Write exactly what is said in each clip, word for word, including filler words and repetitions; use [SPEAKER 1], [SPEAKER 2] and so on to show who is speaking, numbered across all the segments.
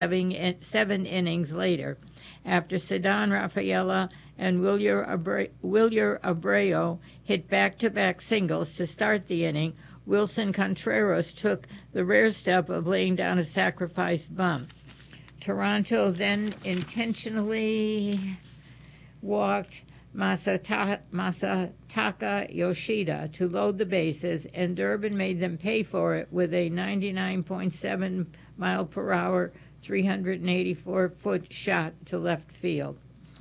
[SPEAKER 1] seven, seven innings later. After Cedar Rafaela and Wilyer Abreu hit back-to-back singles to start the inning, Wilson Contreras took the rare step of laying down a sacrifice bunt. Toronto then intentionally walked Masata, Masataka Yoshida to load the bases, and Durbin made them pay for it with a ninety-nine point seven mile per hour, three hundred eighty-four foot shot to left field.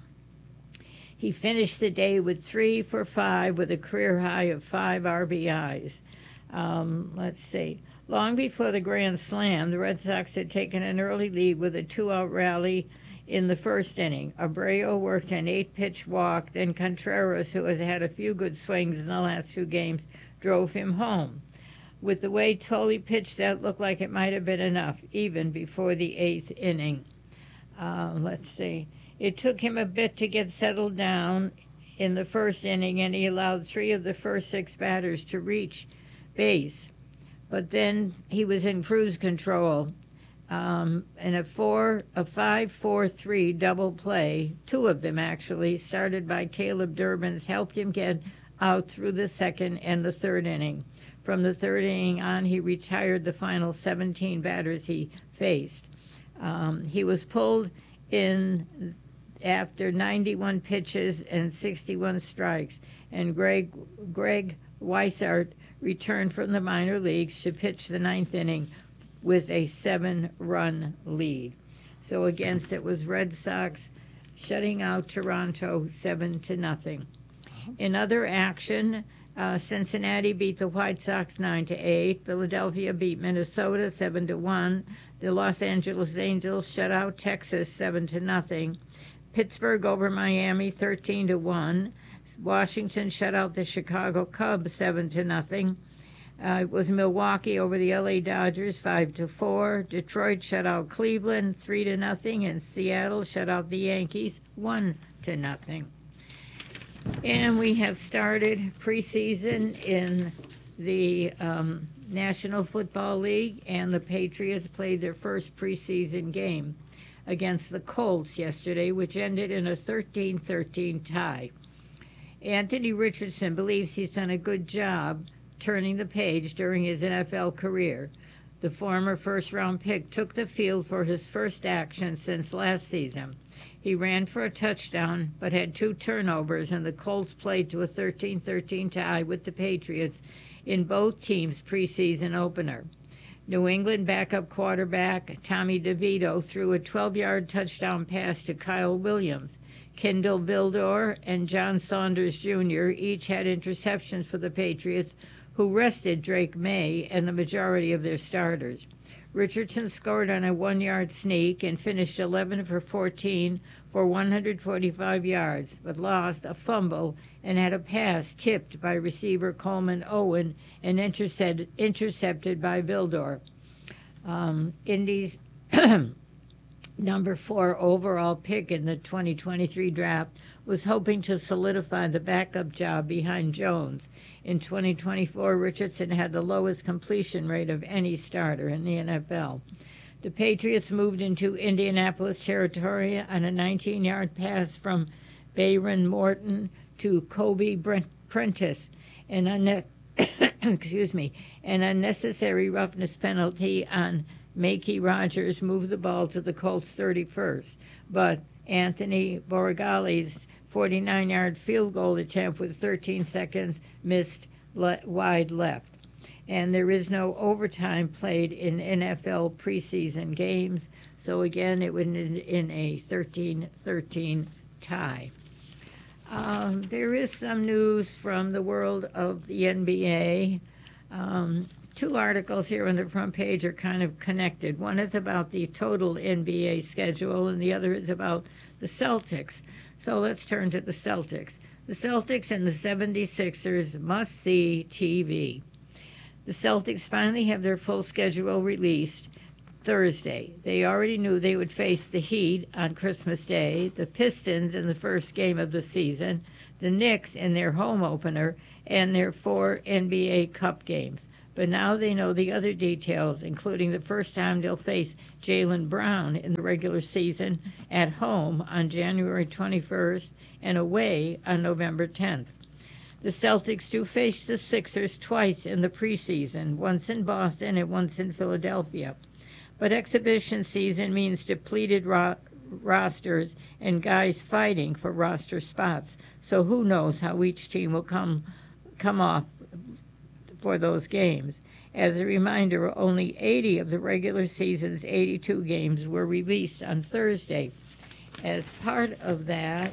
[SPEAKER 1] He finished the day with three for five with a career high of five R B Is. Um, let's see. Long before the Grand Slam, the Red Sox had taken an early lead with a two-out rally in the first inning. Abreu worked an eight-pitch walk, then Contreras, who has had a few good swings in the last two games, drove him home. With the way Tolley pitched, that looked like it might have been enough, even before the eighth inning. Uh, let's see. It took him a bit to get settled down in the first inning, and he allowed three of the first six batters to reach base. But then he was in cruise control. Um, and a four, a five, four, three double play, two of them actually, started by Caleb Durbins, helped him get out through the second and the third inning. From the third inning on, he retired the final seventeen batters he faced. Um, he was pulled in after ninety-one pitches and sixty-one strikes, and Greg Greg Weissart returned from the minor leagues to pitch the ninth inning with a seven-run lead. So against it was Red Sox shutting out Toronto seven to nothing. In other action, uh, Cincinnati beat the White Sox nine to eight. Philadelphia beat Minnesota seven to one. The Los Angeles Angels shut out Texas seven to nothing. Pittsburgh over Miami thirteen to one. Washington shut out the Chicago Cubs seven to nothing. Uh, it was Milwaukee over the L A Dodgers five to four. Detroit shut out Cleveland three to nothing, and Seattle shut out the Yankees one to nothing. And we have started preseason in the um, National Football League, and the Patriots played their first preseason game against the Colts yesterday, which ended in a thirteen thirteen tie. Anthony Richardson believes he's done a good job turning the page during his N F L career. The former first-round pick took the field for his first action since last season. He ran for a touchdown but had two turnovers, and the Colts played to a thirteen thirteen tie with the Patriots in both teams' preseason opener. New England backup quarterback Tommy DeVito threw a twelve-yard touchdown pass to Kyle Williams. Kendall Vildor and John Saunders Junior each had interceptions for the Patriots, who rested Drake May and the majority of their starters. Richardson scored on a one-yard sneak and finished eleven for fourteen for one hundred forty-five yards, but lost a fumble and had a pass tipped by receiver Coleman Owen and intercepted, intercepted by Vildor. Um, Indy's number four overall pick in the twenty twenty-three draft was hoping to solidify the backup job behind Jones. In twenty twenty-four, Richardson had the lowest completion rate of any starter in the N F L. The Patriots moved into Indianapolis territory on a nineteen-yard pass from Bayron Morton to Kobe Prentice, an unne- excuse me, an unnecessary roughness penalty on Makey Rogers moved the ball to the Colts' thirty-first, but Anthony Borregali's forty-nine-yard field goal attempt with thirteen seconds missed le- wide left. And there is no overtime played in N F L preseason games, so again it would end in a thirteen thirteen tie. Um, there is some news from the world of the N B A. Um, two articles here on the front page are kind of connected. One is about the total N B A schedule, and the other is about the Celtics. So let's turn to the Celtics. The Celtics and the seventy-sixers must-see T V. The Celtics finally have their full schedule released Thursday. They already knew they would face the Heat on Christmas Day, the Pistons in the first game of the season, the Knicks in their home opener, and their four N B A Cup games. But now they know the other details, including the first time they'll face Jaylen Brown in the regular season at home on January twenty-first and away on November tenth. The Celtics do face the Sixers twice in the preseason, once in Boston and once in Philadelphia. But exhibition season means depleted ro- rosters and guys fighting for roster spots. So who knows how each team will come come off for those games. As a reminder, only eighty of the regular season's eighty-two games were released on Thursday. As part of that,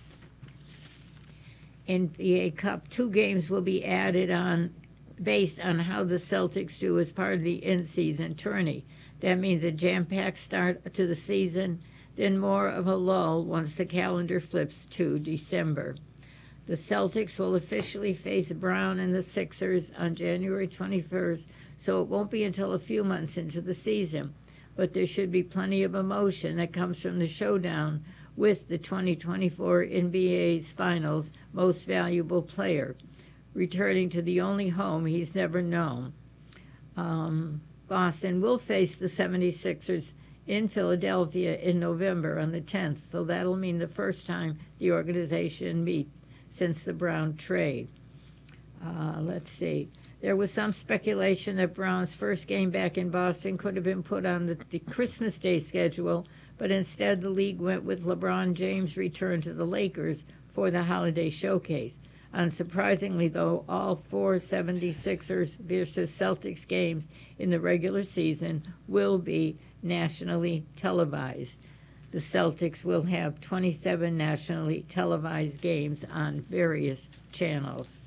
[SPEAKER 1] N B A Cup, two games will be added on based on how the Celtics do as part of the in-season tourney. That means a jam-packed start to the season, then more of a lull once the calendar flips to December. The Celtics will officially face Brown and the Sixers on January twenty-first, so it won't be until a few months into the season. But there should be plenty of emotion that comes from the showdown with the twenty twenty-four N B A's Finals Most Valuable Player, returning to the only home he's never known. Um, Boston will face the seventy-sixers in Philadelphia in November on the tenth, so that'll mean the first time the organization meets since the Brown trade. Uh, let's see. There was some speculation that Brown's first game back in Boston could have been put on the, the Christmas Day schedule, but instead the league went with LeBron James' return to the Lakers for the holiday showcase. Unsurprisingly, though, all four seventy-sixers versus Celtics games in the regular season will be nationally televised. The Celtics will have twenty-seven nationally televised games on various channels.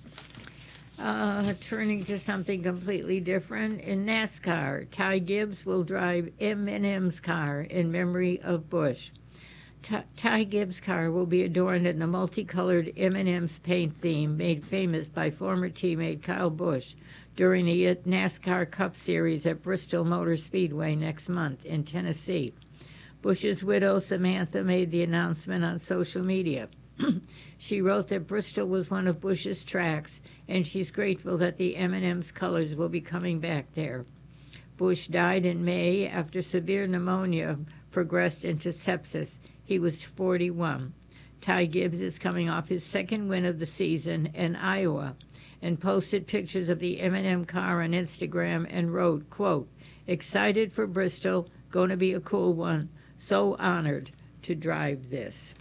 [SPEAKER 1] Uh, turning to something completely different, in NASCAR, Ty Gibbs will drive M and M's car in memory of Bush. Ty, Ty Gibbs' car will be adorned in the multicolored M and M's paint theme made famous by former teammate Kyle Busch during the NASCAR Cup Series at Bristol Motor Speedway next month in Tennessee. Bush's widow, Samantha, made the announcement on social media. She wrote that Bristol was one of Bush's tracks, and she's grateful that the M and M's colors will be coming back there. Bush died in May after severe pneumonia progressed into sepsis. He was forty-one. Ty Gibbs is coming off his second win of the season in Iowa and posted pictures of the M and M car on Instagram and wrote, quote, "Excited for Bristol, gonna be a cool one. So honored to drive this."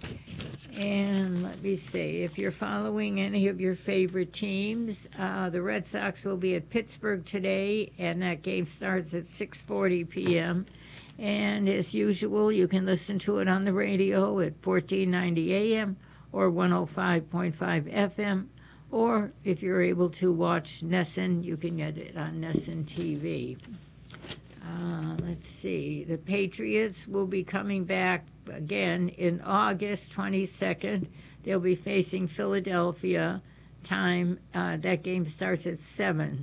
[SPEAKER 1] And let me see, if you're following any of your favorite teams, uh, the Red Sox will be at Pittsburgh today, and that game starts at six forty p.m. And as usual, you can listen to it on the radio at fourteen ninety A M or one oh five point five F M, or if you're able to watch Nesson, you can get it on Nesson T V. Uh, let's see, the Patriots will be coming back again in August twenty-second. They'll be facing Philadelphia. Time, uh, that game starts at seven.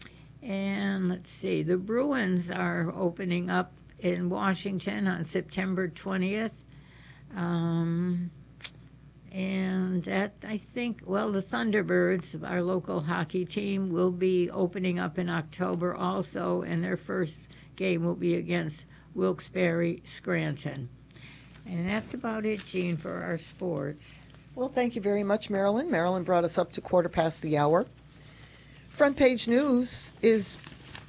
[SPEAKER 1] And let's see, the Bruins are opening up in Washington on September twentieth. Um, and that, I think, well, the Thunderbirds, our local hockey team, will be opening up in October also, and their first game will be against Wilkes-Barre Scranton. And that's about it, Jean, for our sports.
[SPEAKER 2] Well, thank you very much, Marilyn. Marilyn brought us up to quarter past the hour. Front page news is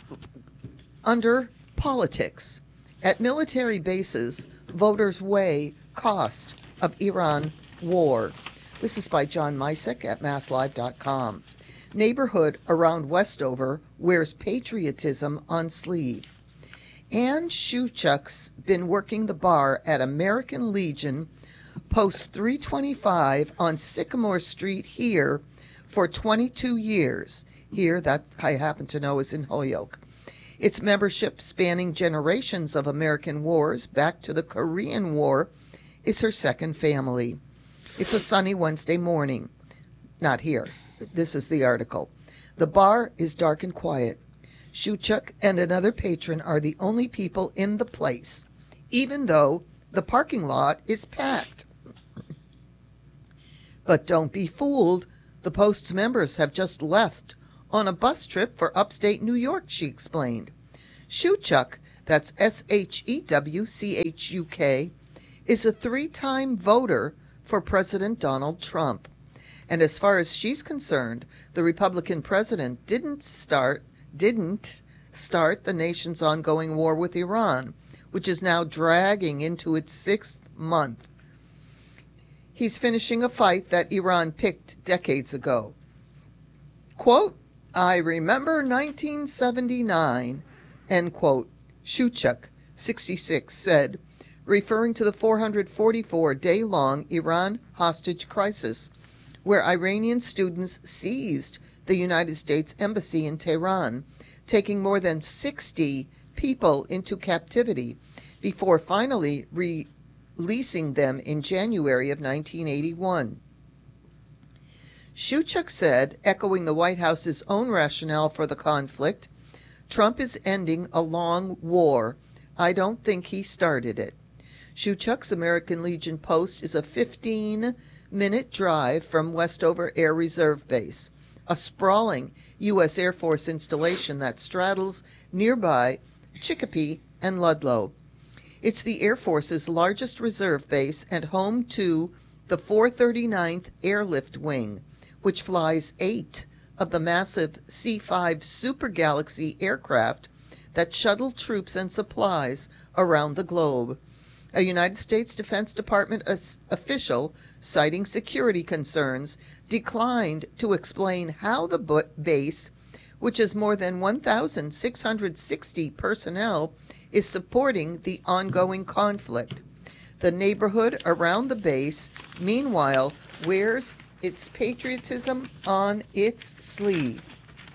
[SPEAKER 2] under politics. At military bases, voters weigh cost of Iran war. This is by John Misek at mass live dot com. Neighborhood around Westover wears patriotism on sleeve. Ann Shuchuk's been working the bar at American Legion, post three twenty-five on Sycamore Street here for twenty-two years. Here, that I happen to know is in Holyoke. Its membership, spanning generations of American wars back to the Korean War, is her second family. It's a sunny Wednesday morning. Not here. This is the article. The bar is dark and quiet. Shuchuk and another patron are the only people in the place, even though the parking lot is packed. But don't be fooled. The Post's members have just left on a bus trip for upstate New York, she explained. Shewchuk, that's S H E W C H U K, is a three-time voter for President Donald Trump. And as far as she's concerned, the Republican president didn't start didn't start the nation's ongoing war with Iran, which is now dragging into its sixth month. He's finishing a fight that Iran picked decades ago. Quote, I remember nineteen seventy-nine, end quote, Shewchuk, sixty-six, said, referring to the four hundred forty-four day long Iran hostage crisis, where Iranian students seized the United States Embassy in Tehran, taking more than sixty people into captivity before finally releasing them in January of nineteen eighty-one. Shewchuk said, echoing the White House's own rationale for the conflict, Trump is ending a long war. I don't think he started it. Shewchuk's American Legion post is a fifteen-minute drive from Westover Air Reserve Base, a sprawling U S Air Force installation that straddles nearby Chicopee and Ludlow. It's the Air Force's largest reserve base and home to the four thirty-ninth Airlift Wing, which flies eight of the massive C five Super Galaxy aircraft that shuttle troops and supplies around the globe. A United States Defense Department official, citing security concerns, declined to explain how the base, which is more than one thousand six hundred sixty personnel, is supporting the ongoing conflict. The neighborhood around the base, meanwhile, wears its patriotism on its sleeve.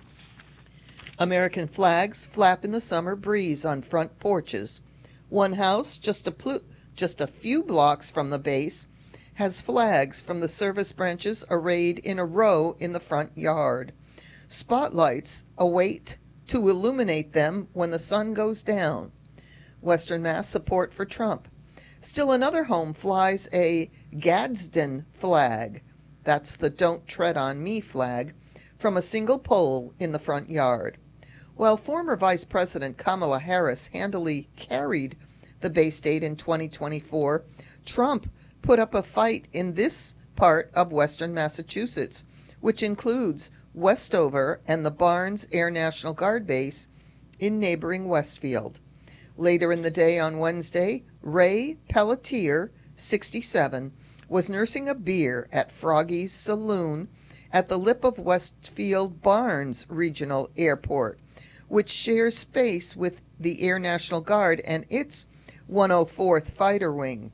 [SPEAKER 2] American flags flap in the summer breeze on front porches. One house, just a, pl- just a few blocks from the base, has flags from the service branches arrayed in a row in the front yard. Spotlights await to illuminate them when the sun goes down. Western Mass support for Trump. Still another home flies a Gadsden flag, that's the Don't Tread on Me flag, from a single pole in the front yard. While former Vice President Kamala Harris handily carried the Bay State in twenty twenty-four, Trump put up a fight in this part of western Massachusetts, which includes Westover and the Barnes Air National Guard Base in neighboring Westfield. Later in the day on Wednesday, Ray Pelletier, sixty-seven, was nursing a beer at Froggy's Saloon at the lip of Westfield Barnes Regional Airport, which shares space with the Air National Guard and its one oh fourth Fighter Wing.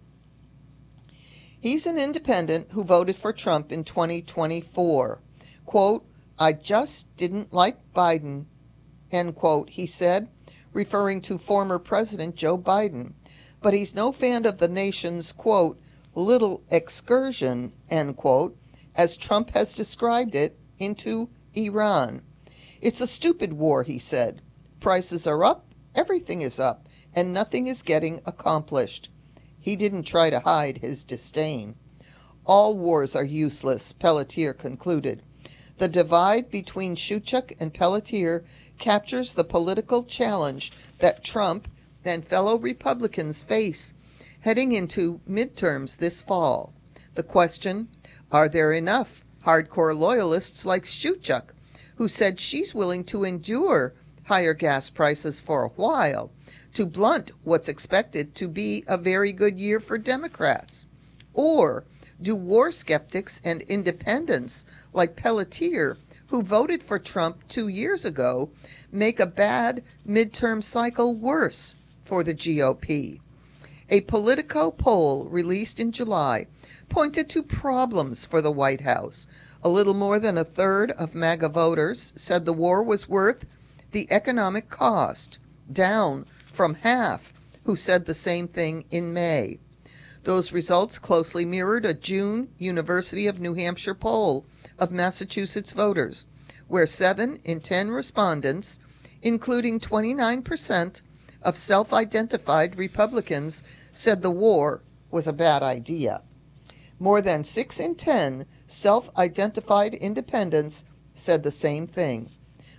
[SPEAKER 2] He's an independent who voted for Trump in twenty twenty-four. Quote, I just didn't like Biden, end quote, he said, referring to former President Joe Biden. But he's no fan of the nation's, quote, little excursion, end quote, as Trump has described it, into Iran. It's a stupid war, he said. Prices are up, everything is up, and nothing is getting accomplished. He didn't try to hide his disdain. All wars are useless, Pelletier concluded. The divide between Shewchuk and Pelletier captures the political challenge that Trump and fellow Republicans face heading into midterms this fall. The question, are there enough hardcore loyalists like Shewchuk, who said she's willing to endure higher gas prices for a while to blunt what's expected to be a very good year for Democrats? Or do war skeptics and independents like Pelletier, who voted for Trump two years ago, make a bad midterm cycle worse for the G O P? A Politico poll released in July pointed to problems for the White House. A little more than a third of MAGA voters said the war was worth the economic cost, down from half who said the same thing in May. Those results closely mirrored a June University of New Hampshire poll of Massachusetts voters, where seven in ten respondents, including twenty-nine percent of self-identified Republicans, said the war was a bad idea. More than six in ten self-identified independents said the same thing.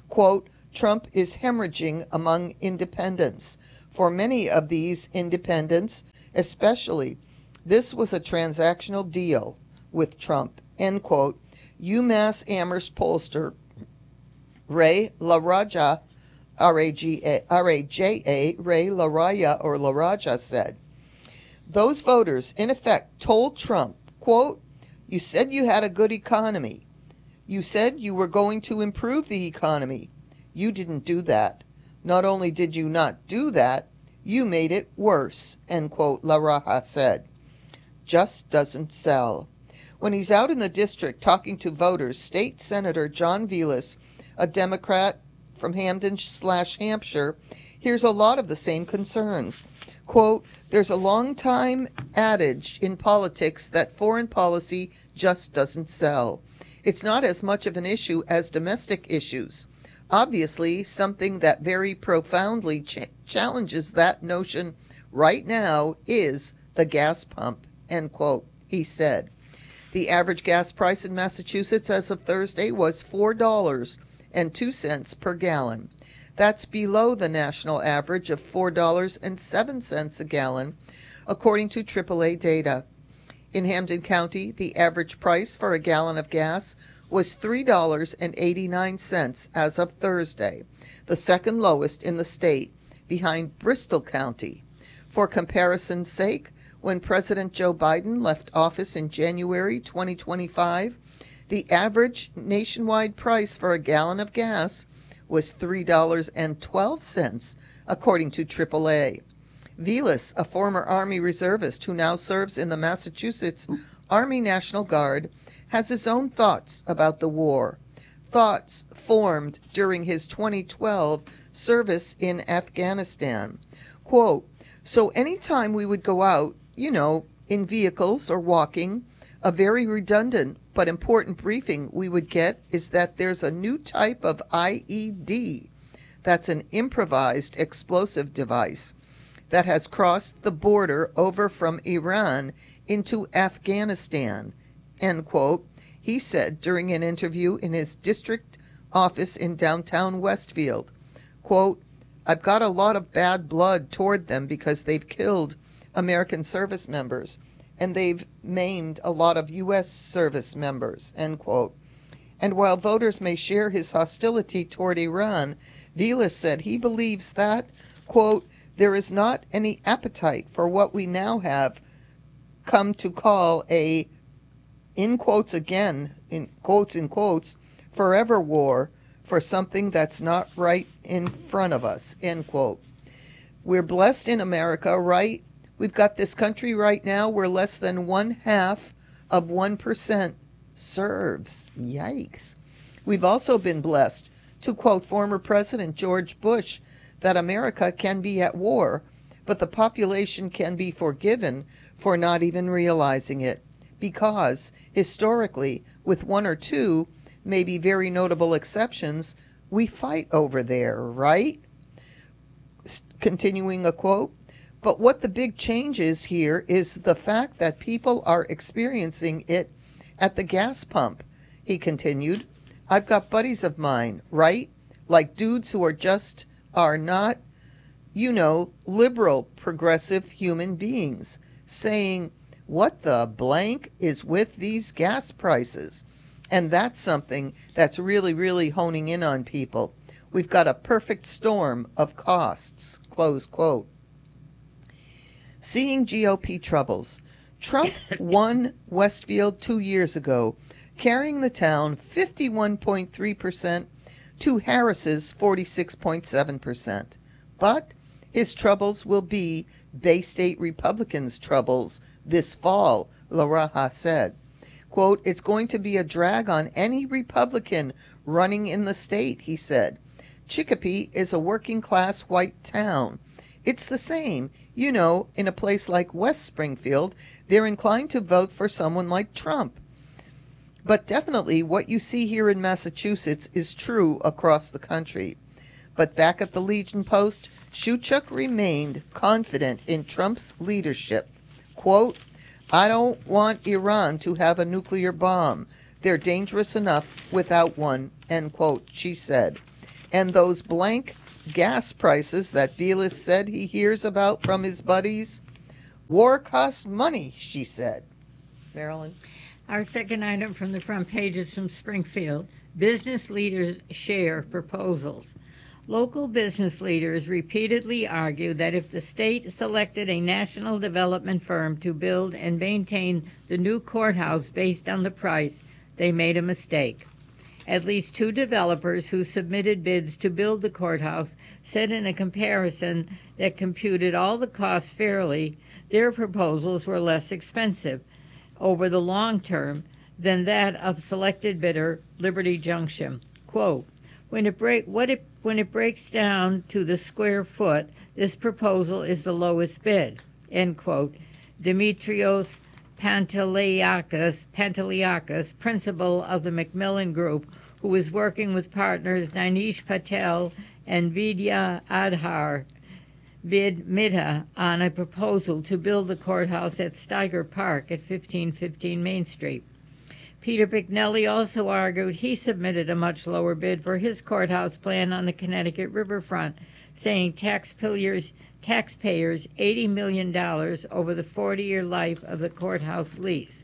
[SPEAKER 2] quote, Trump is hemorrhaging among independents. For many of these independents, especially, this was a transactional deal with Trump, end quote. UMass Amherst pollster Ray LaRaja, R A G A, R A J A, Ray LaRaja or LaRaja said, those voters, in effect, told Trump, quote, you said you had a good economy. You said you were going to improve the economy. You didn't do that. Not only did you not do that, you made it worse, end quote, LaRaja said. Just doesn't sell. When he's out in the district talking to voters, State Senator John Velas, a Democrat from Hamden slash Hampshire, hears a lot of the same concerns. Quote, there's a long time adage in politics that foreign policy just doesn't sell. It's not as much of an issue as domestic issues. Obviously, something that very profoundly ch- challenges that notion right now is the gas pump, end quote, he said. The average gas price in Massachusetts as of Thursday was four dollars and two cents per gallon. That's below the national average of four dollars and seven cents a gallon, according to triple A data. In Hampden County, the average price for a gallon of gas was three dollars and eighty-nine cents as of Thursday, the second lowest in the state, behind Bristol County. For comparison's sake, when President Joe Biden left office in January twenty twenty-five, the average nationwide price for a gallon of gas was three dollars and twelve cents, according to triple A. Velas, a former Army reservist who now serves in the Massachusetts Army National Guard, has his own thoughts about the war. Thoughts formed during his twenty twelve service in Afghanistan. Quote, so anytime we would go out, you know, in vehicles or walking, a very redundant but important briefing we would get is that there's a new type of I E D, that's an improvised explosive device, that has crossed the border over from Iran into Afghanistan, end quote, he said during an interview in his district office in downtown Westfield. Quote, I've got a lot of bad blood toward them because they've killed American service members, and they've maimed a lot of U S service members, end quote. And while voters may share his hostility toward Iran, Velas said he believes that, quote, there is not any appetite for what we now have come to call a, in quotes again, in quotes in quotes, forever war for something that's not right in front of us, end quote. We're blessed in America, right? We've got this country right now where less than one half of one percent serves. Yikes. We've also been blessed, to quote former President George Bush, that America can be at war, but the population can be forgiven for not even realizing it, because, historically, with one or two, maybe very notable exceptions, we fight over there, right? Continuing a quote, but what the big change is here is the fact that people are experiencing it at the gas pump, he continued. I've got buddies of mine, right? Like dudes who are just are not, you know, liberal, progressive human beings, saying, what the blank is with these gas prices? And that's something that's really, really honing in on people. We've got a perfect storm of costs, close quote. Seeing G O P troubles. Trump won Westfield two years ago, carrying the town fifty-one point three percent to Harris's forty-six point seven percent. But his troubles will be Bay State Republicans' troubles this fall, LaRaja said. Quote, it's going to be a drag on any Republican running in the state, he said. Chicopee is a working-class white town. It's the same. You know, in a place like West Springfield, they're inclined to vote for someone like Trump. But definitely what you see here in Massachusetts is true across the country. But back at the Legion Post, Shewchuk remained confident in Trump's leadership. Quote, I don't want Iran to have a nuclear bomb. They're dangerous enough without one, end quote, she said. And those blank gas prices that Vilas said he hears about from his buddies, war costs money, she said. Marilyn?
[SPEAKER 1] Our second item from the front page is from Springfield. Business leaders share proposals. Local business leaders repeatedly argue that if the state selected a national development firm to build and maintain the new courthouse based on the price, they made a mistake. At least two developers who submitted bids to build the courthouse said in a comparison that computed all the costs fairly, their proposals were less expensive over the long term than that of selected bidder Liberty Junction. Quote, when it break what it when it breaks down to the square foot, this proposal is the lowest bid. End quote. Dimitrios Panteliakis, Panteliakis, principal of the Macmillan Group, who was working with partners Dinesh Patel and Vidya Adhar Vid Midha on a proposal to build the courthouse at Steiger Park at fifteen fifteen Main Street. Peter Bignelli also argued he submitted a much lower bid for his courthouse plan on the Connecticut riverfront, saying taxpayers, taxpayers eighty million dollars over the forty-year life of the courthouse lease.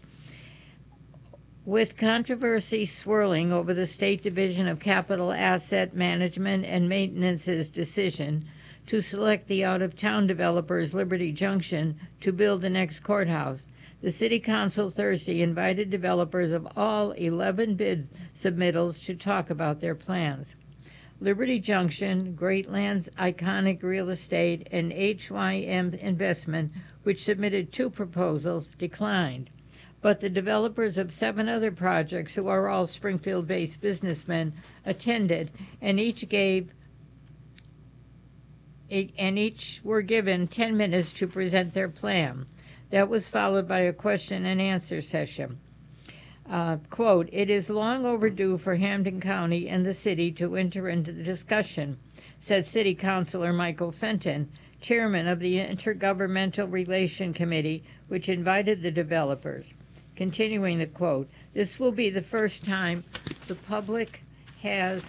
[SPEAKER 1] With controversy swirling over the State Division of Capital Asset Management and Maintenance's decision to select the out-of-town developers Liberty Junction to build the next courthouse, the City Council Thursday invited developers of all eleven bid submittals to talk about their plans. Liberty Junction, Greatland's Iconic Real Estate, and H Y M Investment, which submitted two proposals, declined. But the developers of seven other projects, who are all Springfield-based businessmen, attended, and each gave and each were given ten minutes to present their plan. That was followed by a question and answer session. Uh, quote, it is long overdue for Hampden County and the city to enter into the discussion, said City Councilor Michael Fenton, chairman of the Intergovernmental Relation Committee, which invited the developers. Continuing the quote, this will be the first time the public has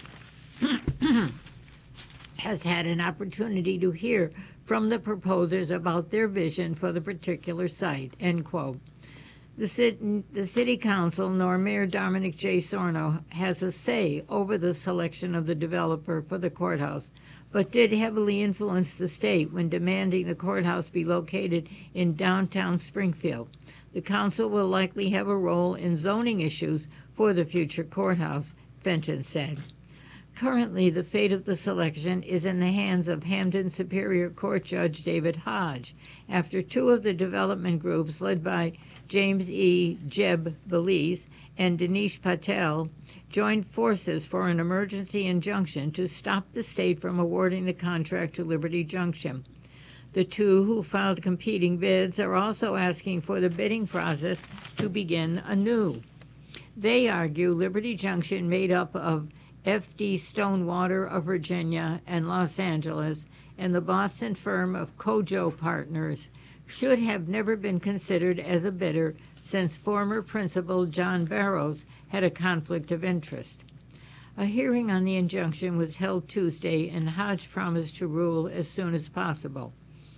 [SPEAKER 1] has had an opportunity to hear from the proposers about their vision for the particular site, end quote. The, city, the City Council, nor Mayor Dominic J. Sorno, has a say over the selection of the developer for the courthouse, but did heavily influence the state when demanding the courthouse be located in downtown Springfield. The council will likely have a role in zoning issues for the future courthouse, Fenton said. Currently, the fate of the selection is in the hands of Hampden Superior Court Judge David Hodge, after two of the development groups, led by James E. Jeb Belize and Dinesh Patel, joined forces for an emergency injunction to stop the state from awarding the contract to Liberty Junction. The two who filed competing bids are also asking for the bidding process to begin anew. They argue Liberty Junction, made up of F D Stonewater of Virginia and Los Angeles, and the Boston firm of Kojo Partners, should have never been considered as a bidder since former principal John Barrows had a conflict of interest. A hearing on the injunction was held Tuesday, and Hodge promised to rule as soon as possible.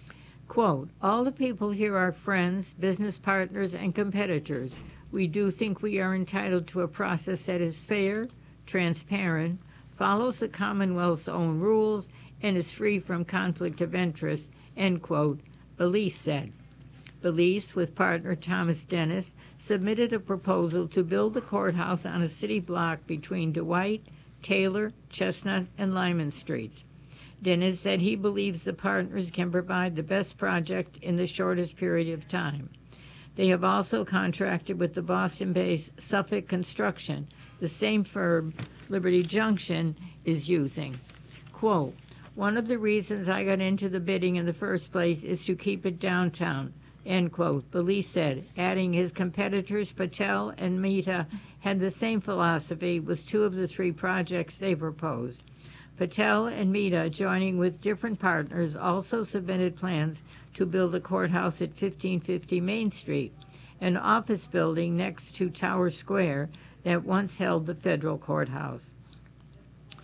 [SPEAKER 1] Quote, all the people here are friends, business partners, and competitors. We do think we are entitled to a process that is fair, transparent, follows the Commonwealth's own rules, and is free from conflict of interest, end quote, Belize said. Belize, with partner Thomas Dennis, submitted a proposal to build the courthouse on a city block between Dwight, Taylor, Chestnut, and Lyman Streets. Dennis said he believes the partners can provide the best project in the shortest period of time. They have also contracted with the Boston-based Suffolk Construction, the same firm Liberty Junction is using. Quote, one of the reasons I got into the bidding in the first place is to keep it downtown, end quote, Belize said, adding his competitors Patel and Mehta had the same philosophy with two of the three projects they proposed. Patel and Mehta, joining with different partners, also submitted plans to build a courthouse at fifteen fifty Main Street, an office building next to Tower Square that once held the federal courthouse.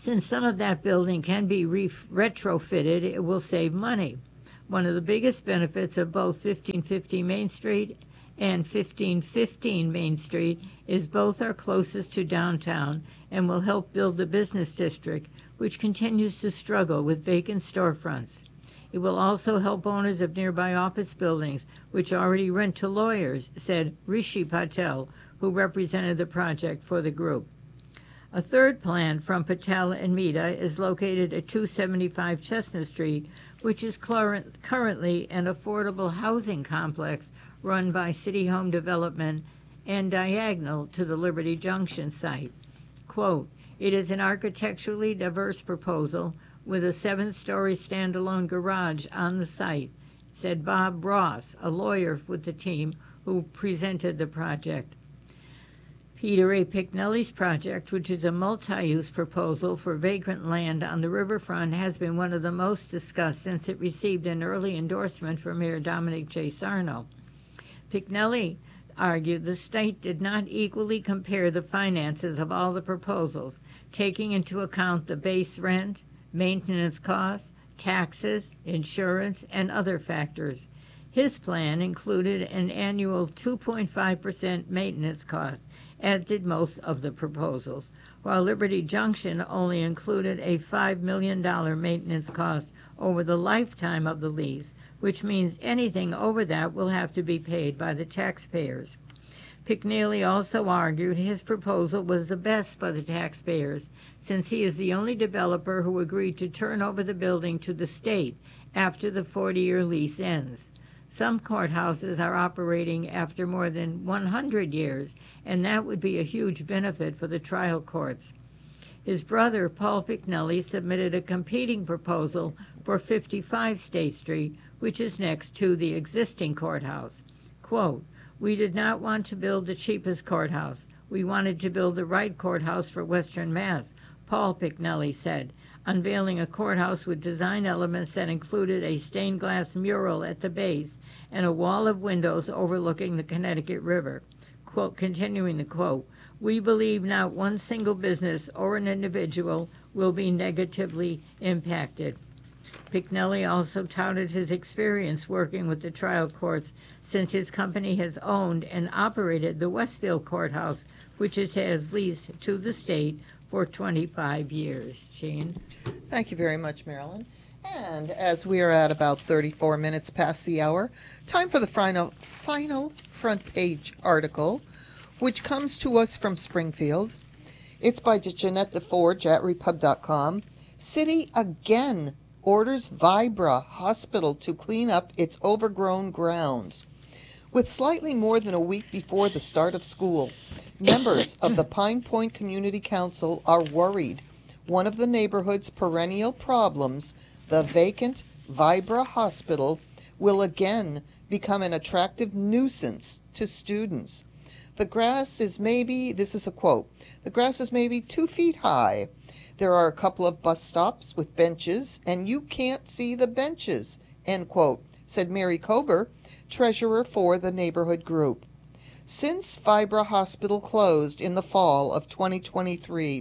[SPEAKER 1] Since some of that building can be re- retrofitted, it will save money. One of the biggest benefits of both fifteen fifty Main Street and fifteen fifteen Main Street is both are closest to downtown and will help build the business district, which continues to struggle with vacant storefronts. It will also help owners of nearby office buildings, which already rent to lawyers, said Rishi Patel, who represented the project for the group. A third plan from Patel and Mehta is located at two seventy-five Chestnut Street, which is current, currently an affordable housing complex run by City Home Development and diagonal to the Liberty Junction site. Quote, "It is an architecturally diverse proposal with a seven-story standalone garage on the site," said Bob Ross, a lawyer with the team who presented the project. Peter A. Picknelly's project, which is a multi-use proposal for vacant land on the riverfront, has been one of the most discussed since it received an early endorsement from Mayor Dominic J. Sarno. Picknelly argued the state did not equally compare the finances of all the proposals, taking into account the base rent, maintenance costs, taxes, insurance, and other factors. His plan included an annual two point five percent maintenance cost, as did most of the proposals, while Liberty Junction only included a five million dollars maintenance cost over the lifetime of the lease, which means anything over that will have to be paid by the taxpayers. Picknelly also argued his proposal was the best for the taxpayers, since he is the only developer who agreed to turn over the building to the state after the forty-year lease ends. Some courthouses are operating after more than one hundred years, and that would be a huge benefit for the trial courts. His brother, Paul Picknelly, submitted a competing proposal for fifty-five State Street, which is next to the existing courthouse. Quote, "We did not want to build the cheapest courthouse. We wanted to build the right courthouse for Western Mass," Paul Picknelly said, unveiling a courthouse with design elements that included a stained glass mural at the base and a wall of windows overlooking the Connecticut River. Quote, continuing the quote, "We believe not one single business or an individual will be negatively impacted." Picknelly also touted his experience working with the trial courts, since his company has owned and operated the Westfield Courthouse, which it has leased to the state for twenty-five years. Jean?
[SPEAKER 2] Thank you very much, Marilyn. And as we are at about thirty-four minutes past the hour, time for the final, final front page article, which comes to us from Springfield. It's by Jeanette DeForge at repub dot com. City again orders Vibra Hospital to clean up its overgrown grounds. With slightly more than a week before the start of school, members of the Pine Point Community Council are worried one of the neighborhood's perennial problems, the vacant Vibra Hospital, will again become an attractive nuisance to students. The grass is maybe, this is a quote, "The grass is maybe two feet high. There are a couple of bus stops with benches, and you can't see the benches," end quote, said Mary Koger, treasurer for the neighborhood group. Since Vibra Hospital closed in the fall of twenty twenty-three,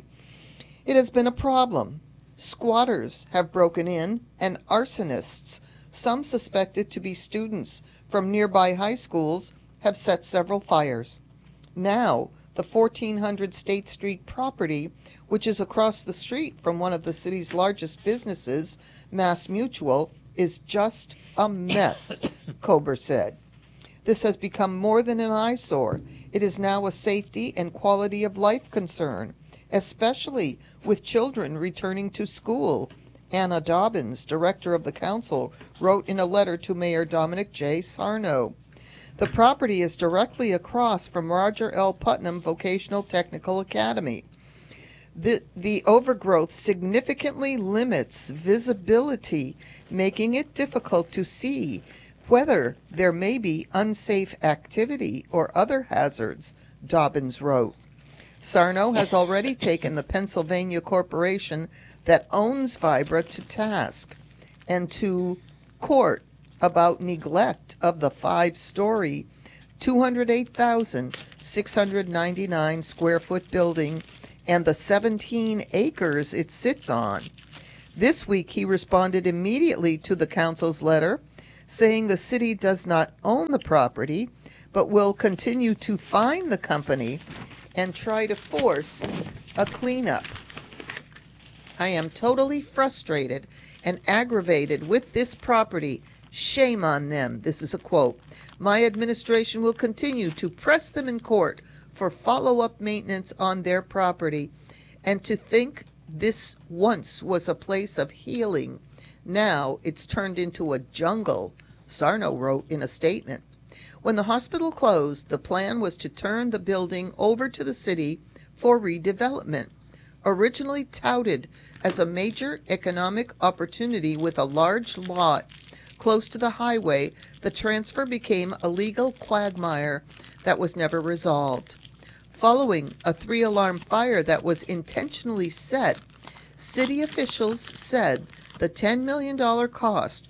[SPEAKER 2] it has been a problem. Squatters have broken in, and arsonists, some suspected to be students from nearby high schools, have set several fires. Now, the fourteen hundred State Street property, which is across the street from one of the city's largest businesses, Mass Mutual, is just a mess, Kober said. This has become more than an eyesore. It is now a safety and quality of life concern, especially with children returning to school. Anna Dobbins, director of the council, wrote in a letter to Mayor Dominic J. Sarno. The property is directly across from Roger L. Putnam Vocational Technical Academy. The, the overgrowth significantly limits visibility, making it difficult to see whether there may be unsafe activity or other hazards, Dobbins wrote. Sarno has already taken the Pennsylvania corporation that owns Vibra to task and to court about neglect of the five-story, two hundred eight thousand six hundred ninety-nine square foot building and the seventeen acres it sits on. This week he responded immediately to the council's letter, saying the city does not own the property, but will continue to fine the company and try to force a cleanup. I am totally frustrated and aggravated with this property. Shame on them. This is a quote. My administration will continue to press them in court for follow-up maintenance on their property. And to think this once was a place of healing, now it's turned into a jungle, Sarno wrote in a statement. When the hospital closed, the plan was to turn the building over to the city for redevelopment. Originally touted as a major economic opportunity with a large lot close to the highway, the transfer became a legal quagmire that was never resolved. Following a three-alarm fire that was intentionally set, city officials said the ten million dollars cost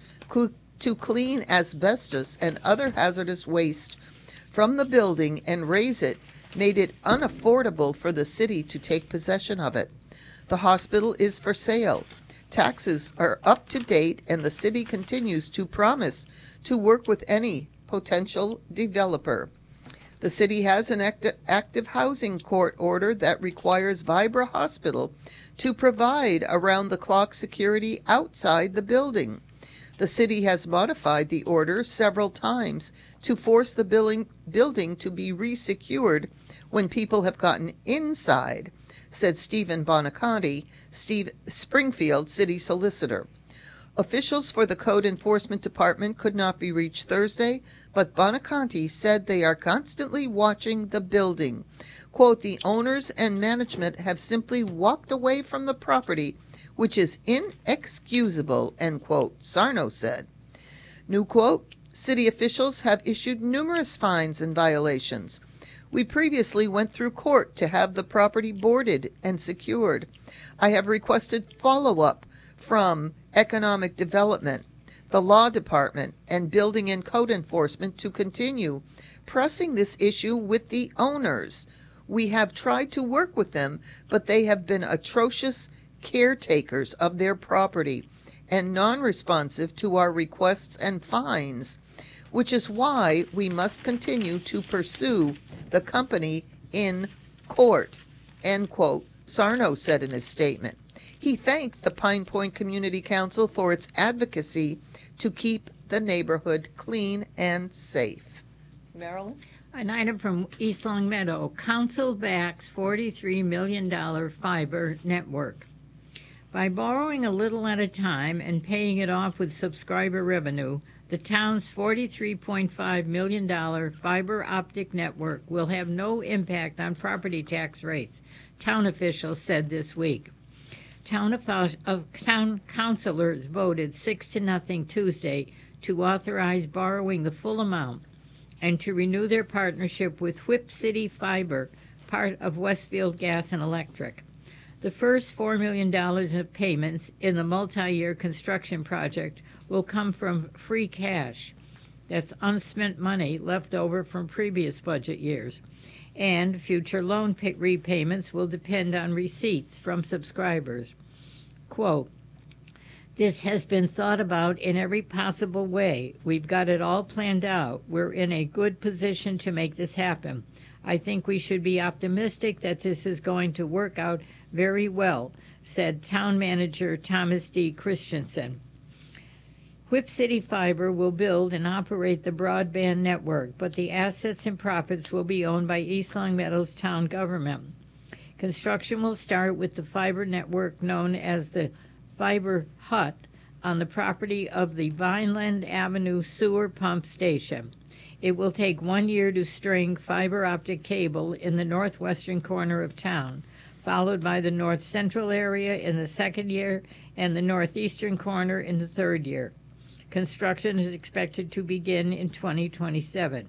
[SPEAKER 2] to clean asbestos and other hazardous waste from the building and raise it made it unaffordable for the city to take possession of it. The hospital is for sale. Taxes are up to date, and the city continues to promise to work with any potential developer. The city has an act- active housing court order that requires Vibra Hospital to provide around-the-clock security outside the building. The city has modified the order several times to force the building, building to be resecured when people have gotten inside, said Stephen Bonaconti, Steve Springfield city solicitor. Officials for the Code Enforcement Department could not be reached Thursday, but Bonaconti said they are constantly watching the building. Quote, the owners and management have simply walked away from the property, which is inexcusable, end quote, Sarno said. New quote, city officials have issued numerous fines and violations. We previously went through court to have the property boarded and secured. I have requested follow-up from Economic Development, the Law Department, and Building and Code Enforcement to continue pressing this issue with the owners. We have tried to work with them, but they have been atrocious caretakers of their property and non-responsive to our requests and fines, which is why we must continue to pursue the company in court, end quote, Sarno said in his statement. He thanked the Pine Point Community Council for its advocacy to keep the neighborhood clean and safe. Marilyn?
[SPEAKER 1] An item from East Long Meadow. Council backs forty-three million dollars fiber network. By borrowing a little at a time and paying it off with subscriber revenue, the town's forty-three point five million dollars fiber optic network will have no impact on property tax rates, town officials said this week. Town, of town councilors voted six to nothing Tuesday to authorize borrowing the full amount and to renew their partnership with Whip City Fiber, part of Westfield Gas and Electric. The first four million dollars of payments in the multi-year construction project will come from free cash. That's unspent money left over from previous budget years. And future loan pay- repayments will depend on receipts from subscribers. Quote, this has been thought about in every possible way. We've got it all planned out. We're in a good position to make this happen. I think we should be optimistic that this is going to work out very well, said Town Manager Thomas D. Christensen. Whip City Fiber will build and operate the broadband network, but the assets and profits will be owned by East Long Meadow's town government. Construction will start with the fiber network known as the Fiber Hut on the property of the Vineland Avenue Sewer Pump Station. It will take one year to string fiber optic cable in the northwestern corner of town, followed by the north central area in the second year and the northeastern corner in the third year. Construction is expected to begin in twenty twenty-seven.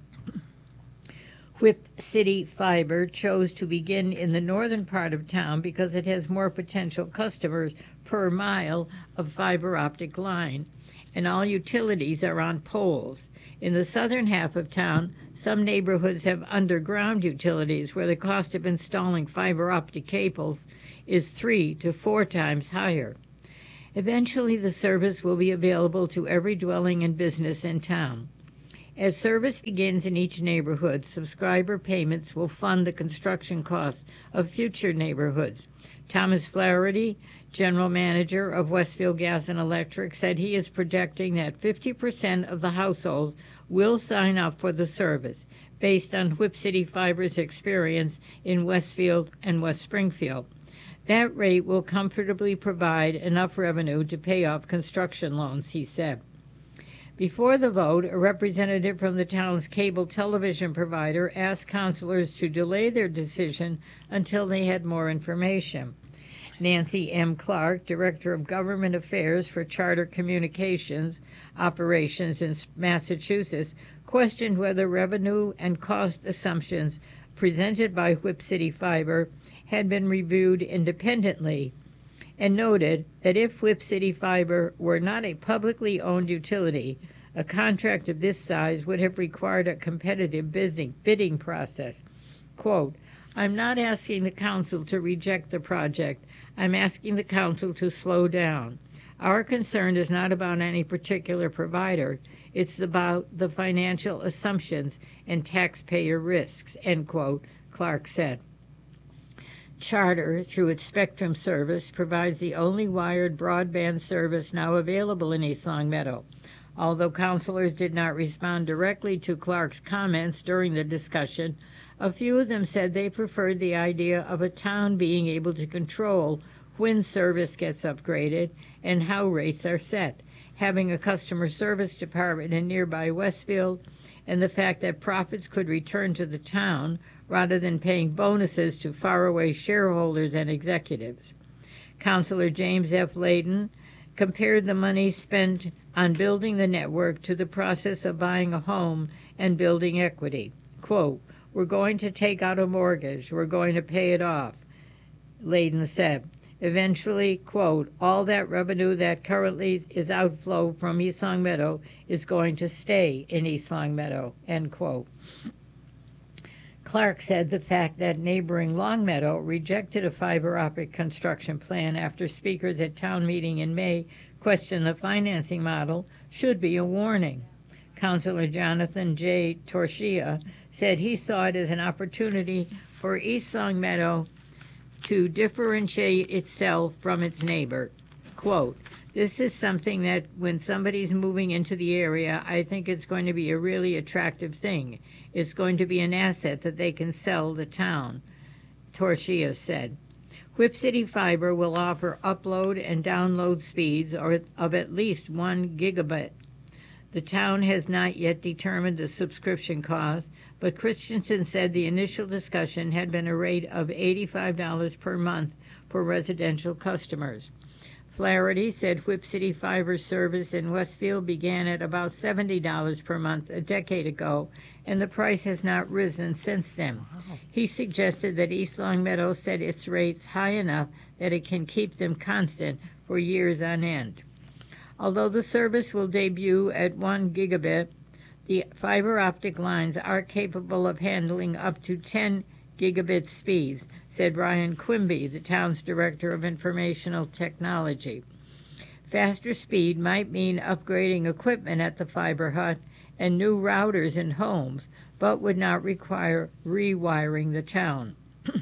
[SPEAKER 1] Whip City Fiber chose to begin in the northern part of town because it has more potential customers per mile of fiber optic line and all utilities are on poles. In the southern half of town, some neighborhoods have underground utilities where the cost of installing fiber optic cables is three to four times higher. Eventually, the service will be available to every dwelling and business in town. As service begins in each neighborhood, subscriber payments will fund the construction costs of future neighborhoods. Thomas Flaherty, general manager of Westfield Gas and Electric, said he is projecting that fifty percent of the households will sign up for the service, based on Whip City Fiber's experience in Westfield and West Springfield. That rate will comfortably provide enough revenue to pay off construction loans, he said. Before the vote, a representative from the town's cable television provider asked councilors to delay their decision until they had more information. Nancy M. Clark, Director of Government Affairs for Charter Communications Operations in Massachusetts, questioned whether revenue and cost assumptions presented by Whip City Fiber had been reviewed independently, and noted that if Whip City Fiber were not a publicly owned utility, a contract of this size would have required a competitive bidding, bidding process. Quote, I'm not asking the council to reject the project. I'm asking the council to slow down. Our concern is not about any particular provider. It's about the financial assumptions and taxpayer risks, end quote, Clark said. Charter, through its Spectrum service, provides the only wired broadband service now available in East Longmeadow. Although councilors did not respond directly to Clark's comments during the discussion, a few of them said they preferred the idea of a town being able to control when service gets upgraded and how rates are set, having a customer service department in nearby Westfield, and the fact that profits could return to the town rather than paying bonuses to faraway shareholders and executives. Councilor James F. Layden compared the money spent on building the network to the process of buying a home and building equity. Quote, we're going to take out a mortgage. We're going to pay it off, Layden said. Eventually, quote, all that revenue that currently is outflow from East Longmeadow is going to stay in East Longmeadow, end quote. Clark said the fact that neighboring Longmeadow rejected a fiber optic construction plan after speakers at town meeting in May questioned the financing model should be a warning. Councilor Jonathan J. Torchia said he saw it as an opportunity for East Longmeadow to differentiate itself from its neighbor. Quote, this is something that when somebody's moving into the area, I think it's going to be a really attractive thing. It's going to be an asset that they can sell the town, Torchia said. Whip City Fiber will offer upload and download speeds of at least one gigabit. The town has not yet determined the subscription cost, but Christensen said the initial discussion had been a rate of eighty-five dollars per month for residential customers. Flaherty said Whip City Fiber service in Westfield began at about seventy dollars per month a decade ago, and the price has not risen since then. Wow. He suggested that East Longmeadow set its rates high enough that it can keep them constant for years on end. Although the service will debut at one gigabit, the fiber optic lines are capable of handling up to ten gigabit speeds, said Ryan Quimby, the town's director of informational technology. Faster speed might mean upgrading equipment at the fiber hut and new routers in homes, but would not require rewiring the town.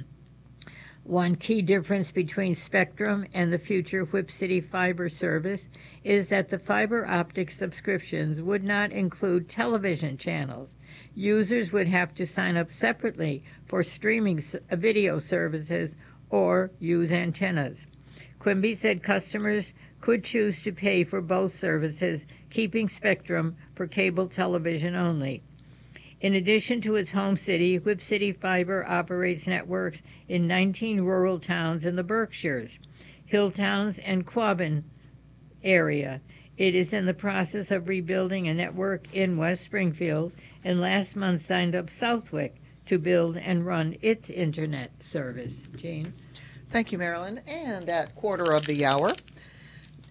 [SPEAKER 1] One key difference between Spectrum and the future Whip City Fiber service is that the fiber optic subscriptions would not include television channels. Users would have to sign up separately for streaming video services or use antennas. Quimby said customers could choose to pay for both services, keeping Spectrum for cable television only. In addition to its home city, Whip City Fiber operates networks in nineteen rural towns in the Berkshires, Hilltowns, and Quabbin area. It is in the process of rebuilding a network in West Springfield, and last month signed up Southwick to build and run its internet service. Jane?
[SPEAKER 2] Thank you, Marilyn. And at quarter of the hour,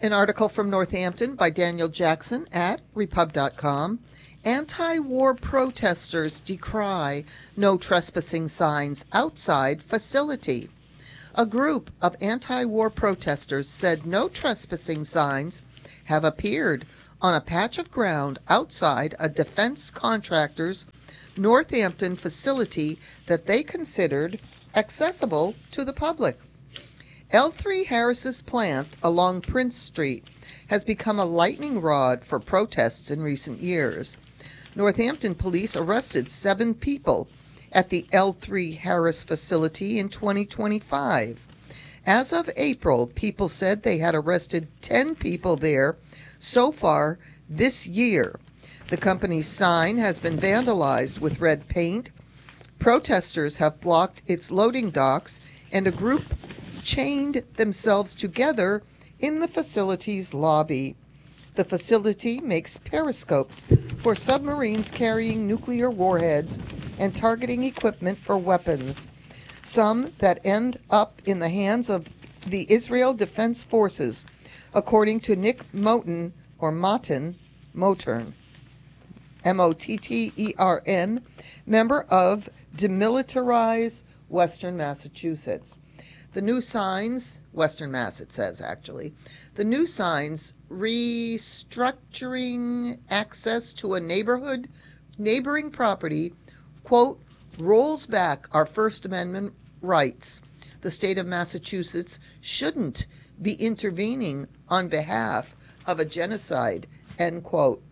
[SPEAKER 2] An article from Northampton by Daniel Jackson at repub dot com. Anti-war protesters decry no trespassing signs outside facility. A group of anti-war protesters said no trespassing signs have appeared on a patch of ground outside a defense contractor's Northampton facility that they considered accessible to the public. L three Harris's plant along Prince Street has become a lightning rod for protests in recent years. Northampton police arrested seven people at the L three Harris facility in twenty twenty-five. As of April, people said they had arrested ten people there so far this year. The company's sign has been vandalized with red paint. Protesters have blocked its loading docks, and a group chained themselves together in the facility's lobby. The facility makes periscopes for submarines carrying nuclear warheads and targeting equipment for weapons, some that end up in the hands of the Israel Defense Forces, according to Nick Moten, or Motten, Motern, M O T T E R N, member of Demilitarize Western Massachusetts. The new signs, Western Mass it says actually, the new signs restructuring access to a neighborhood, neighboring property, quote, rolls back our First Amendment rights. The state of Massachusetts shouldn't be intervening on behalf of a genocide, end quote.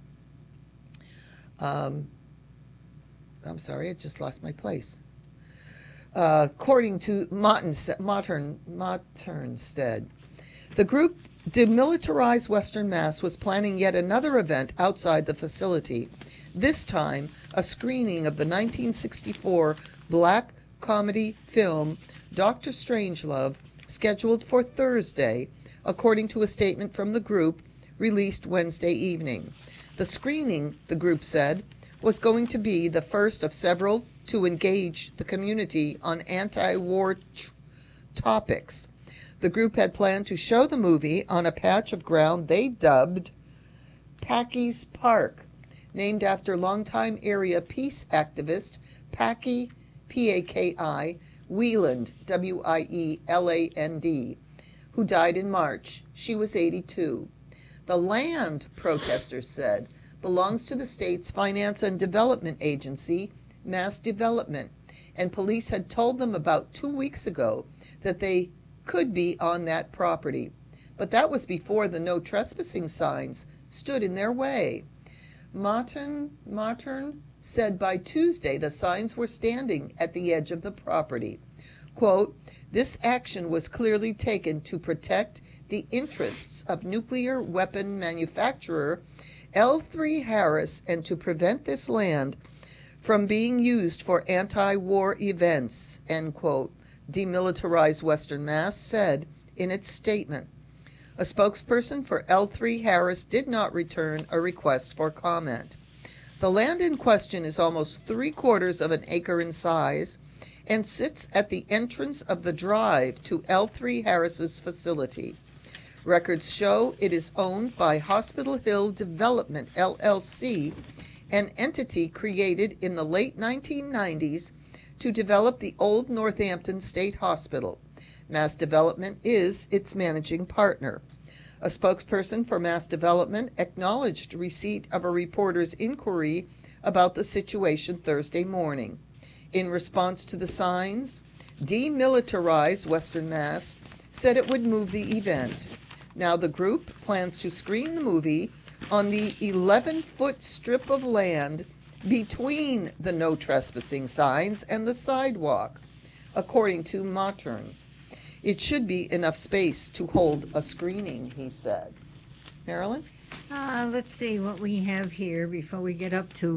[SPEAKER 2] Um, I'm sorry, I just lost my place. Uh, according to Motternstead, the group Demilitarize Western Mass was planning yet another event outside the facility, this time a screening of the nineteen sixty-four black comedy film Doctor Strangelove, scheduled for Thursday, according to a statement from the group released Wednesday evening. The screening, the group said, was going to be the first of several to engage the community on anti-war tr- topics. The group had planned to show the movie on a patch of ground they dubbed Packy's Park, named after longtime area peace activist Packy, P A K I, Wieland, W I E L A N D, who died in March. She was eighty-two. The land, protesters said, belongs to the state's Finance and Development Agency, Mass Development, and police had told them about two weeks ago that they could be on that property. But that was before the no trespassing signs stood in their way. Martin, Martin said by Tuesday the signs were standing at the edge of the property. Quote, this action was clearly taken to protect the interests of nuclear weapon manufacturer L three Harris and to prevent this land from being used for anti-war events, end quote, Demilitarize Western Mass said in its statement. A spokesperson for L three Harris did not return a request for comment. The land in question is almost three quarters of an acre in size and sits at the entrance of the drive to L three Harris's facility. Records show it is owned by Hospital Hill Development, L L C, an entity created in the late nineteen nineties to develop the old Northampton State Hospital. Mass Development is its managing partner. A spokesperson for Mass Development acknowledged receipt of a reporter's inquiry about the situation Thursday morning. In response to the signs, Demilitarize Western Mass said it would move the event. Now the group plans to screen the movie on the eleven-foot strip of land between the no trespassing signs and the sidewalk, according to Mottern. It should be enough space to hold a screening, he said. Marilyn?
[SPEAKER 1] Uh, let's see what we have here before we get up to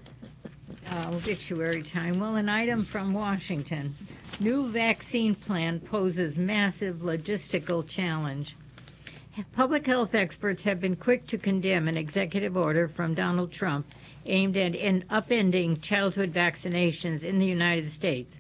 [SPEAKER 1] uh, obituary time. Well, an item from Washington. New vaccine plan poses massive logistical challenge. Public health experts have been quick to condemn an executive order from Donald Trump aimed at in upending childhood vaccinations in the United States.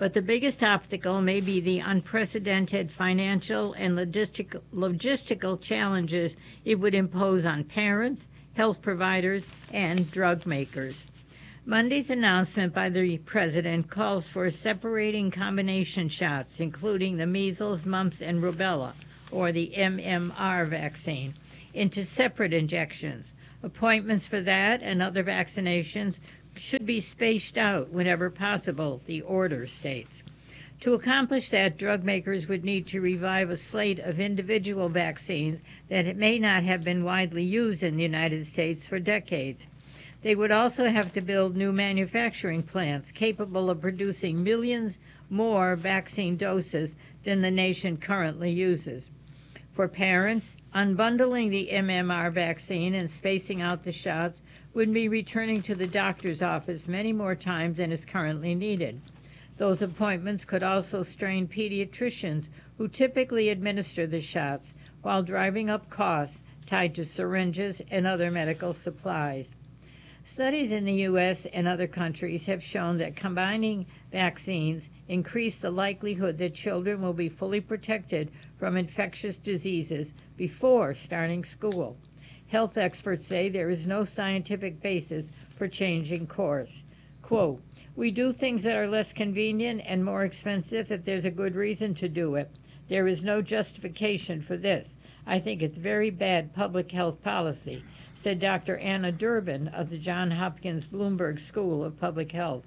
[SPEAKER 1] But the biggest obstacle may be the unprecedented financial and logistical, logistical challenges it would impose on parents, health providers, and drug makers. Monday's announcement by the president calls for separating combination shots, including the measles, mumps, and rubella, or the M M R vaccine, into separate injections. Appointments for that and other vaccinations should be spaced out whenever possible, the order states. To accomplish that, drug makers would need to revive a slate of individual vaccines that may not have been widely used in the United States for decades. They would also have to build new manufacturing plants capable of producing millions more vaccine doses than the nation currently uses. For parents, unbundling the M M R vaccine and spacing out the shots would be returning to the doctor's office many more times than is currently needed. Those appointments could also strain pediatricians who typically administer the shots, while driving up costs tied to syringes and other medical supplies. Studies in the U S and other countries have shown that combining vaccines increase the likelihood that children will be fully protected from infectious diseases before starting school. Health experts say there is no scientific basis for changing course. Quote, "We do things that are less convenient and more expensive if there's a good reason to do it. There is no justification for this. I think it's very bad public health policy," said Doctor Anna Durbin of the Johns Hopkins Bloomberg School of Public Health.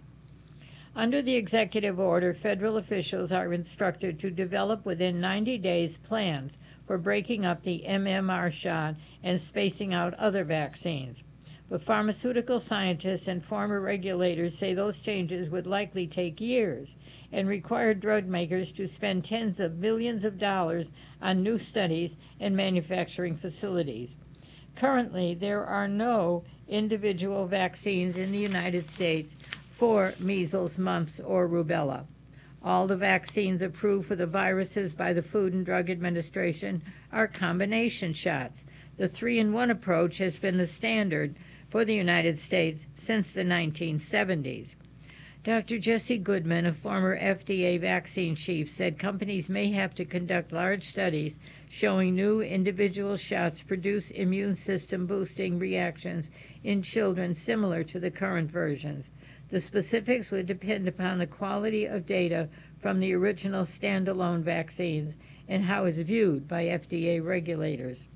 [SPEAKER 1] Under the executive order, federal officials are instructed to develop within ninety days plans for breaking up the M M R shot and spacing out other vaccines. But pharmaceutical scientists and former regulators say those changes would likely take years and require drug makers to spend tens of millions of dollars on new studies and manufacturing facilities. Currently, there are no individual vaccines in the United States for measles, mumps, or rubella. All the vaccines approved for the viruses by the Food and Drug Administration are combination shots. The three-in-one approach has been the standard for the United States since the nineteen seventies. Doctor Jesse Goodman, a former F D A vaccine chief, said companies may have to conduct large studies showing new individual shots produce immune system boosting reactions in children similar to the current versions. The specifics would depend upon the quality of data from the original standalone vaccines and how it's viewed by F D A regulators.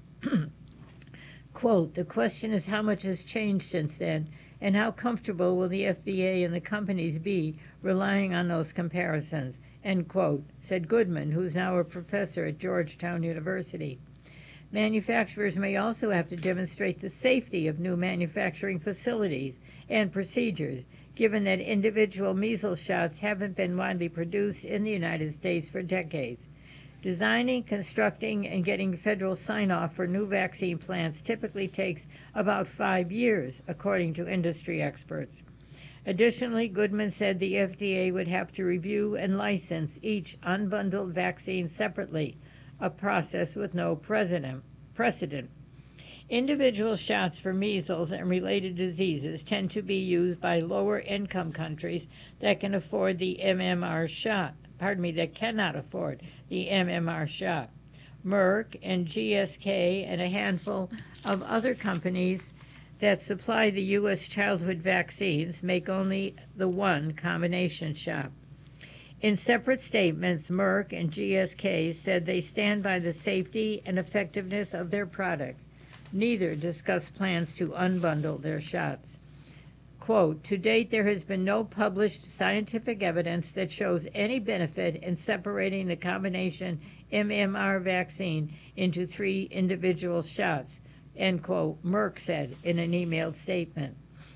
[SPEAKER 1] Quote, "The question is how much has changed since then, and how comfortable will the F D A and the companies be relying on those comparisons," end quote, said Goodman, who's now a professor at Georgetown University. Manufacturers may also have to demonstrate the safety of new manufacturing facilities and procedures, given that individual measles shots haven't been widely produced in the United States for decades. Designing, constructing, and getting federal sign-off for new vaccine plants typically takes about five years, according to industry experts. Additionally, Goodman said the F D A would have to review and license each unbundled vaccine separately, a process with no precedent. precedent. Individual shots for measles and related diseases tend to be used by lower-income countries that can afford the M M R shot. Pardon me, that cannot afford the M M R shot. Merck and G S K and a handful of other companies that supply the U S childhood vaccines make only the one combination shot. In separate statements, Merck and G S K said they stand by the safety and effectiveness of their products. Neither discussed plans to unbundle their shots. Quote, "To date, there has been no published scientific evidence that shows any benefit in separating the combination M M R vaccine into three individual shots," end quote, Merck said in an emailed statement.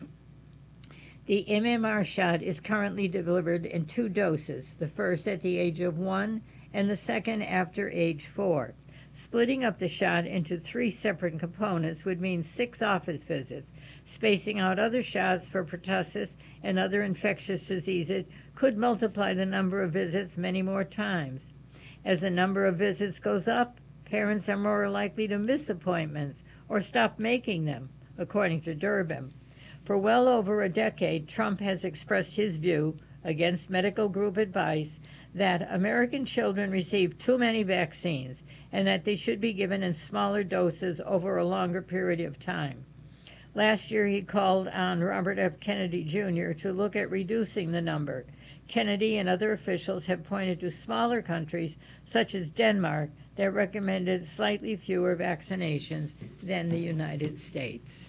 [SPEAKER 1] The M M R shot is currently delivered in two doses, the first at the age of one and the second after age four. Splitting up the shot into three separate components would mean six office visits. Spacing out other shots for pertussis and other infectious diseases could multiply the number of visits many more times. As the number of visits goes up, parents are more likely to miss appointments or stop making them, according to Durbin. For well over a decade, Trump has expressed his view, against medical group advice that American children receive too many vaccines and that they should be given in smaller doses over a longer period of time. Last year, he called on Robert F. Kennedy Junior to look at reducing the number. Kennedy and other officials have pointed to smaller countries, such as Denmark, that recommended slightly fewer vaccinations than the United States.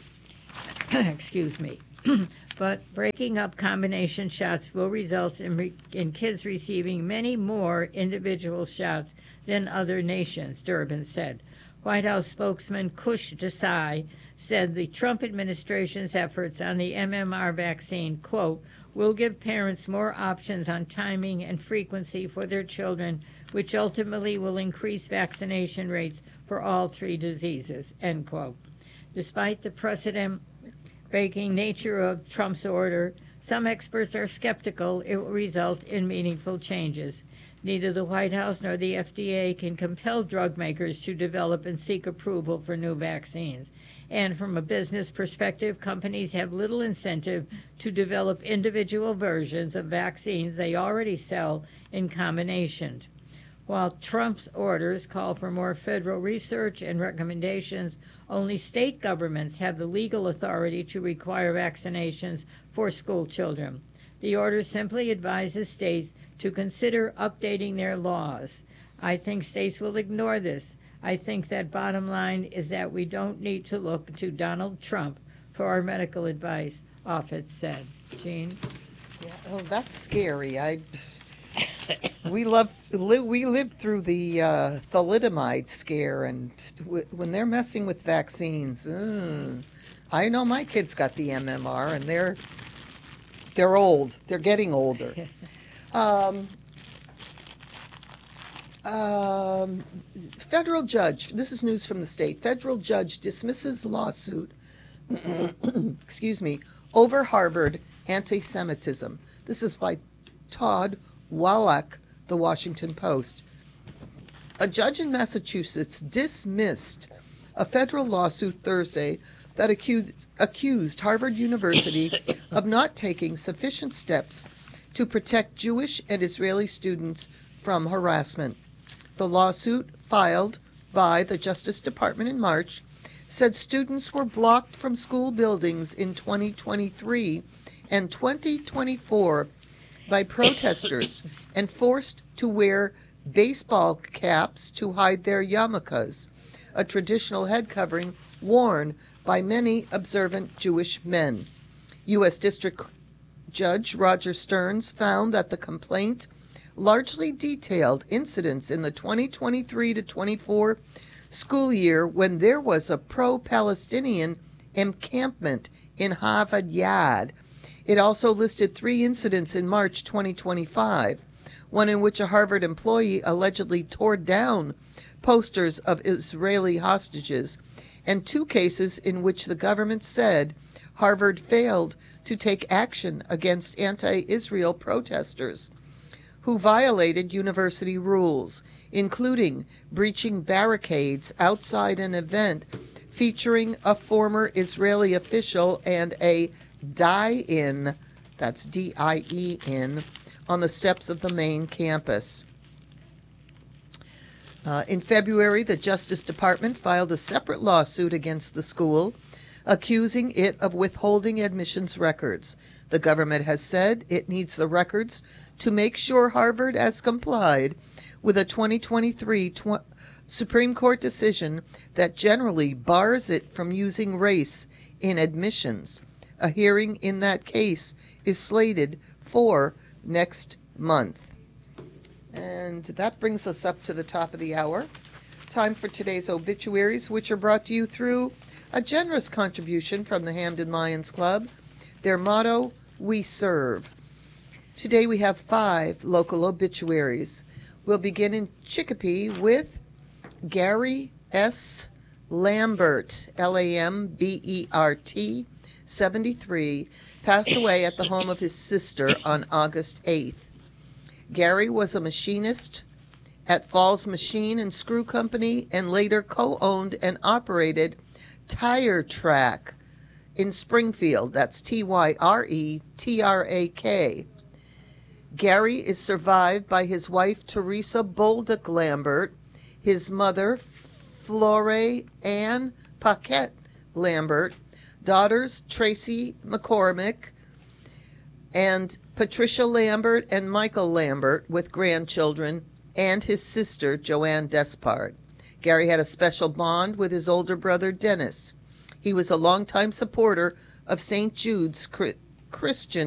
[SPEAKER 1] Excuse me. But breaking up combination shots will result in, re- in kids receiving many more individual shots than other nations, Durbin said. White House spokesman Kush Desai said the Trump administration's efforts on the M M R vaccine, quote, will give parents more options on timing and frequency for their children, which ultimately will increase vaccination rates for all three diseases, end quote. Despite the precedent-breaking nature of Trump's order, some experts are skeptical it will result in meaningful changes. Neither the White House nor the F D A can compel drug makers to develop and seek approval for new vaccines. And from a business perspective, companies have little incentive to develop individual versions of vaccines they already sell in combination. While Trump's orders call for more federal research and recommendations, only state governments have the legal authority to require vaccinations for school children. The order simply advises states to consider updating their laws. I think states will ignore this. I think that bottom line is that we don't need to look to Donald Trump for our medical advice, Offit said. Jean?
[SPEAKER 2] Yeah, oh, that's scary. I we love li, we lived through the uh, thalidomide scare, and w- when they're messing with vaccines, mm, I know my kids got the M M R, and they're they're old. They're getting older. Um, um, federal judge, this is news from the state. Federal judge dismisses lawsuit, excuse me, over Harvard anti-Semitism. This is by Todd Wallach, The Washington Post. A judge in Massachusetts dismissed a federal lawsuit Thursday that accused, accused Harvard University of not taking sufficient steps to protect Jewish and Israeli students from harassment. The lawsuit, filed by the Justice Department in March, said students were blocked from school buildings in twenty twenty-three and twenty twenty-four by protesters and forced to wear baseball caps to hide their yarmulkes, a traditional head covering worn by many observant Jewish men. U S District Judge Roger Stearns found that the complaint largely detailed incidents in the twenty twenty-three to twenty-four school year when there was a pro-Palestinian encampment in Harvard Yard. It also listed three incidents in March twenty twenty-five, one in which a Harvard employee allegedly tore down posters of Israeli hostages, and two cases in which the government said Harvard failed to take action against anti-Israel protesters who violated university rules, including breaching barricades outside an event featuring a former Israeli official and a die-in, that's D I E N, on the steps of the main campus. Uh, in February, the Justice Department filed a separate lawsuit against the school, accusing it of withholding admissions records. The government has said it needs the records to make sure Harvard has complied with a twenty twenty-three tw- Supreme Court decision that generally bars it from using race in admissions. A hearing in that case is slated for next month. And that brings us up to the top of the hour. Time for today's obituaries, which are brought to you through a generous contribution from the Hamden Lions Club. Their motto, we serve. Today we have five local obituaries. We'll begin in Chicopee with Gary S. Lambert, L A M B E R T, seventy-three, passed away at the home of his sister on August eighth. Gary was a machinist at Falls Machine and Screw Company and later co-owned and operated Tire Track in Springfield. That's T Y R E T R A K. Gary is survived by his wife, Teresa Bolduc Lambert, his mother, Flore Ann Paquette Lambert, daughters, Tracy McCormick, and Patricia Lambert and Michael Lambert, with grandchildren, and his sister, Joanne Despard. Gary had a special bond with his older brother, Dennis. He was a longtime supporter of Saint Jude's Christian